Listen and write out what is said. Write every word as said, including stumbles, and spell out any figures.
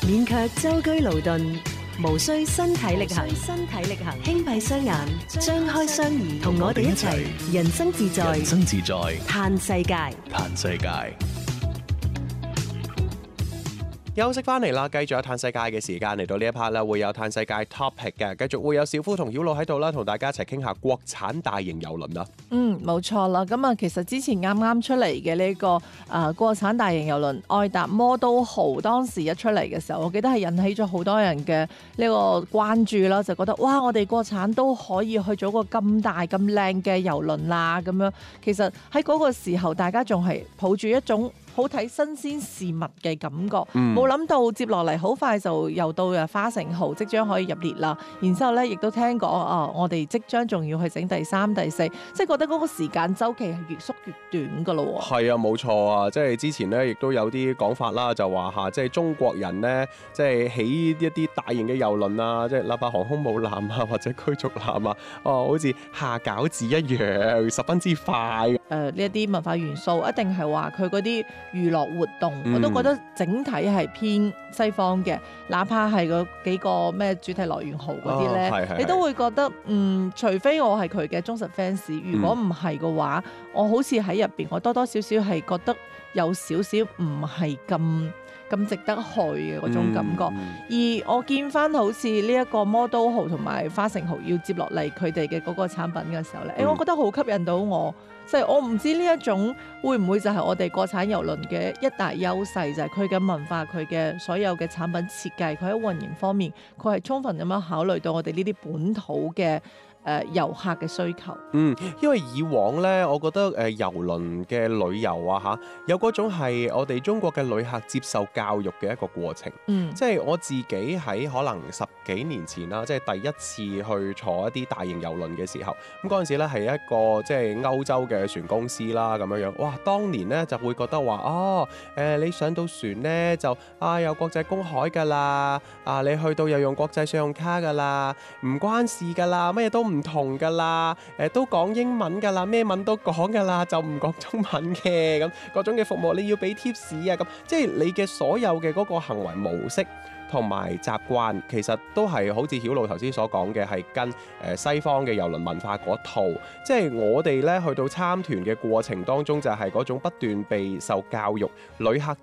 免卻舟車勞頓，無需身體力行，身體力行，輕閉雙眼，張開雙耳，同我哋一齊人生自在， 人生自在， 嘆世界， 嘆世界。 休息翻嚟啦，繼續有嘆世界嘅時間，嚟到呢一 part 啦，會有嘆世界 topic 嘅，繼續會有小夫同曉露喺度啦，同大家一齊傾下國產大型郵輪啦。 嗯，冇錯啦。咁啊，其實之前啱啱出嚟嘅呢個誒、呃、國產大型郵輪愛達魔都號，當時一出嚟嘅時候，我記得係引起咗好多人嘅呢個關注啦，就覺得哇，我哋國產都可以去做個咁大咁靚嘅郵輪啦，咁樣。其實喺嗰個時候，大家仲係抱住一種好睇新鮮事物嘅感覺，冇諗、嗯、到接落嚟好快就又到啊花城號即將可以入列啦。然之後咧，亦都聽講啊，我哋即將仲要去整第三、第四，即係覺得嗰個時間週期係越縮越短噶咯。係啊，冇錯啊，即係之前咧亦都有啲講法啦，就話嚇，即係中國人咧，即係起一啲大型嘅郵輪啊，即係哪怕航空母艦啊，或者驅逐艦啊，哦，好似下餃子一樣，十分之快。誒、 呃，呢一啲文化元素一定係話佢嗰啲娛樂活動，嗯、我都覺得整體係偏西方嘅，哪怕係嗰幾個咩主題樂園號嗰啲咧，哦、你都會覺得嗯，除非我係佢嘅忠實 fans，如果唔係嘅話，嗯、我好似喺入邊，我多多少少係覺得有少少唔係咁咁值得去嘅嗰種感覺。嗯、而我見翻好似呢一個魔都號同埋花城號要接落嚟佢哋嘅嗰個產品嘅時候咧，誒、嗯欸，我覺得好吸引到我。即係我唔知呢一種會唔會就係我哋國產郵輪嘅一大優勢，就係佢嘅文化、佢嘅所有嘅產品設計，佢喺運營方面，佢係充分咁樣考慮到我哋呢啲本土嘅誒遊客嘅需求。 嗯，因為以往呢，我覺得誒郵輪嘅旅遊啊嚇，有嗰種係我哋中國嘅旅客接受教育嘅一個過程。嗯，即係我自己喺可能十幾年前啦，即係第一次去坐一啲大型郵輪嘅時候，咁嗰陣時咧係一個即係歐洲嘅船公司啦咁樣樣。哇，當年呢就會覺得話哦，誒、呃、你上到船呢，就啊有國際公海㗎啦，啊你去到又用國際信用卡㗎啦，唔關事㗎啦，乜嘢都唔同㗎啦，誒、呃、都講英文㗎啦，咩文都講㗎啦，就唔講中文嘅咁，各種嘅服務你要俾 tips 啊咁，即係你嘅所有嘅嗰個行為模式同埋習慣，其實都係好似曉露頭先所講嘅，係跟誒西方嘅郵輪文化嗰套。即係我哋咧去到參團嘅過程當中，就係嗰種不斷被受教育，旅客